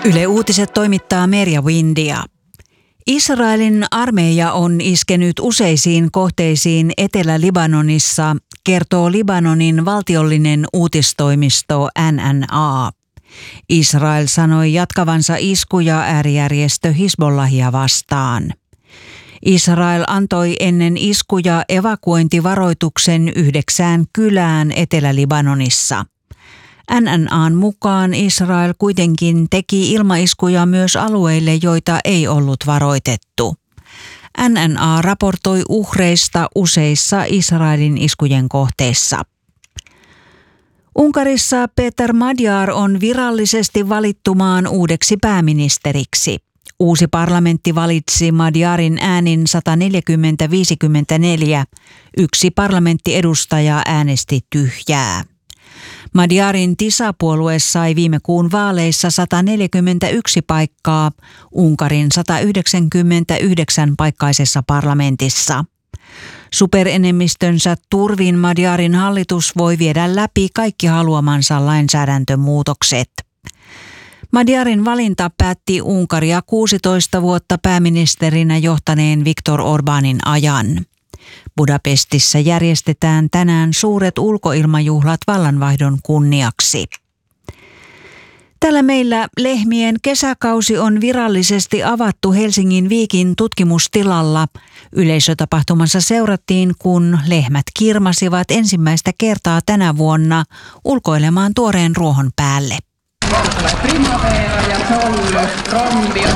Yle Uutiset toimittaa Merja Windia. Israelin armeija on iskenyt useisiin kohteisiin Etelä-Libanonissa, kertoo Libanonin valtiollinen uutistoimisto NNA. Israel sanoi jatkavansa iskuja äärijärjestö Hizbollahia vastaan. Israel antoi ennen iskuja evakuointivaroituksen 9 kylään Etelä-Libanonissa. NNA:n mukaan Israel kuitenkin teki ilmaiskuja myös alueille, joita ei ollut varoitettu. NNA raportoi uhreista useissa Israelin iskujen kohteissa. Unkarissa Péter Magyar on virallisesti valittu maan uudeksi pääministeriksi. Uusi parlamentti valitsi Magyarin äänin 140-54. Yksi parlamenttiedustaja äänesti tyhjää. Magyarin TISA-puolue sai viime kuun vaaleissa 141 paikkaa Unkarin 199-paikkaisessa parlamentissa. Superenemmistönsä turvin Magyarin hallitus voi viedä läpi kaikki haluamansa lainsäädäntömuutokset. Magyarin valinta päätti Unkaria 16 vuotta pääministerinä johtaneen Viktor Orbánin ajan. Budapestissa järjestetään tänään suuret ulkoilmajuhlat vallanvaihdon kunniaksi. Tällä meillä lehmien kesäkausi on virallisesti avattu Helsingin Viikin tutkimustilalla. Yleisötapahtumassa seurattiin, kun lehmät kirmasivat ensimmäistä kertaa tänä vuonna ulkoilemaan tuoreen ruohon päälle. Primavera ja sol, rombio.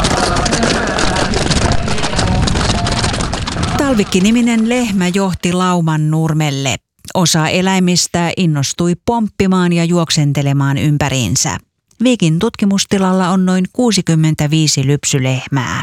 Talvikki-niminen lehmä johti lauman nurmelle. Osa eläimistä innostui pomppimaan ja juoksentelemaan ympäriinsä. Viikin tutkimustilalla on noin 65 lypsylehmää.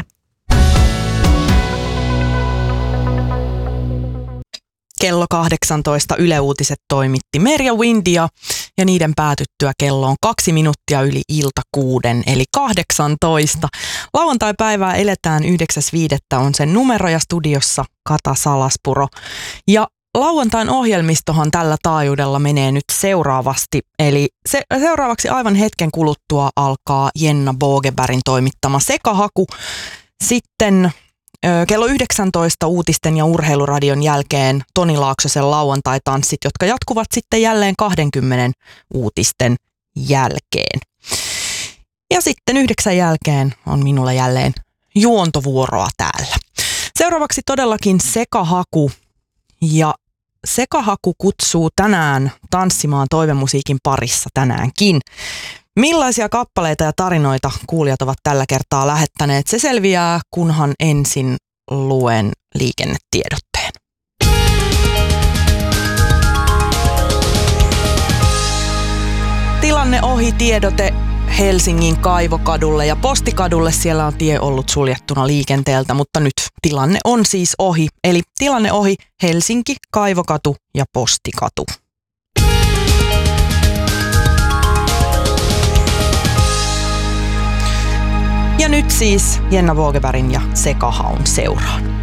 Kello 18 Yle Uutiset toimitti Merja Windia ja niiden päätyttyä kello on 2 minuuttia yli ilta 6, eli 18. Lauantai-päivää eletään 9.5. on sen numero ja studiossa Kata Salaspuro. Ja lauantain ohjelmistohan tällä taajuudella menee nyt seuraavasti, eli seuraavaksi aivan hetken kuluttua alkaa Jenna Bogebergin toimittama Sekahaku. Sitten kello 19 uutisten ja urheiluradion jälkeen Toni Laaksosen lauantai-tanssit, jotka jatkuvat sitten jälleen 20 uutisten jälkeen. Ja sitten 9 jälkeen on minulla jälleen juontovuoroa täällä. Seuraavaksi todellakin Sekahaku, ja Sekahaku kutsuu tänään tanssimaan toivemusiikin parissa tänäänkin. Millaisia kappaleita ja tarinoita kuulijat ovat tällä kertaa lähettäneet, se selviää, kunhan ensin luen liikennetiedotteen. Tilanne ohi -tiedote Helsingin Kaivokadulle ja Postikadulle. Siellä on tie ollut suljettuna liikenteeltä, mutta nyt tilanne on siis ohi. Eli tilanne ohi Helsinki, Kaivokatu ja Postikatu. Ja nyt siis Jenna Bogebergin ja Sekahaun seuraan.